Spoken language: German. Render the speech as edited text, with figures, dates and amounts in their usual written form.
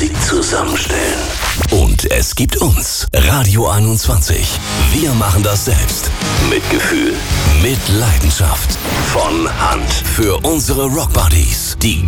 Musik zusammenstellen. Und es gibt uns, Radio 21. Wir machen das selbst. Mit Gefühl, mit Leidenschaft. Von Hand. Für unsere Rockbuddies, die